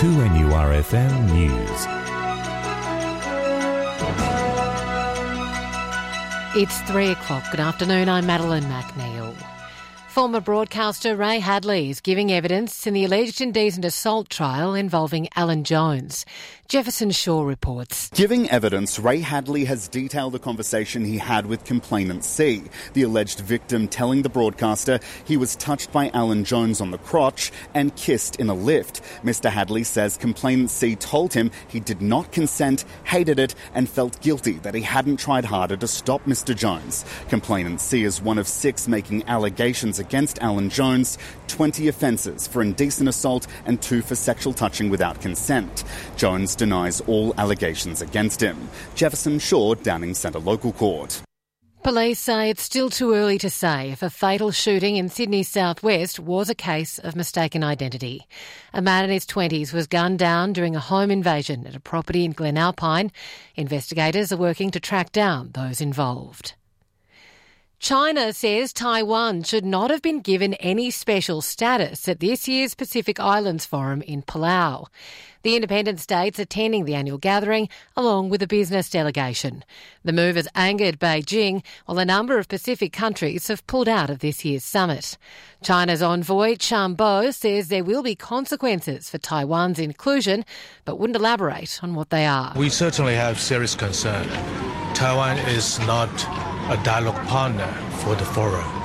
2NURFM News. It's 3 o'clock. Good afternoon, I'm Madeline McNeil. Former broadcaster Ray Hadley is giving evidence in the alleged indecent assault trial involving Alan Jones. Jefferson Shaw reports. Giving evidence, Ray Hadley has detailed the conversation he had with complainant C, the alleged victim telling the broadcaster he was touched by Alan Jones on the crotch and kissed in a lift. Mr. Hadley says complainant C told him he did not consent, hated it and felt guilty that he hadn't tried harder to stop Mr. Jones. Complainant C is one of 6 making allegations against Alan Jones, 20 offences for indecent assault and 2 for sexual touching without consent. Jones denies all allegations against him. Jefferson Shaw, Downing Centre Local Court. Police say it's still too early to say if a fatal shooting in Sydney's southwest was a case of mistaken identity. A man in his 20s was gunned down during a home invasion at a property in Glenalpine. Investigators are working to track down those involved. China says Taiwan should not have been given any special status at this year's Pacific Islands Forum in Palau. The independent states attending the annual gathering along with a business delegation. The move has angered Beijing, while a number of Pacific countries have pulled out of this year's summit. China's envoy Chan Bo says there will be consequences for Taiwan's inclusion, but wouldn't elaborate on what they are. We certainly have serious concern. Taiwan is not a dialogue partner for the forum.